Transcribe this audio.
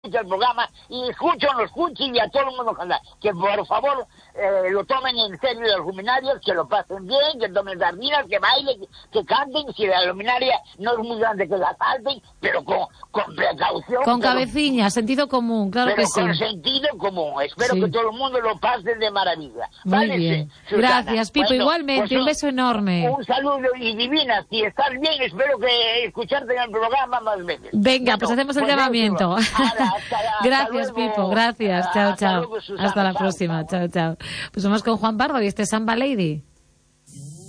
el programa y escucho o no escucho y a todo el mundo que por favor lo tomen en serio las luminarias, que lo pasen bien, que tomen sardinas, que bailen, que canten, si la luminaria no es muy grande que la salten, pero con precaución. Con cabeciña, sentido común, claro que sí. Pero con sentido común. Espero que todo el mundo lo pase de maravilla. Muy bien. Susana. Gracias, Pipo. Bueno, igualmente, pues un beso enorme. Un saludo y divina. Si estás bien, espero que escucharte en el programa más veces. Venga, pues hacemos el llamamiento. Gracias, Pipo. Gracias. Chao, chao. Hasta la próxima. Chao, chao. Pues vamos con Juan Pardo y este es Samba Lady.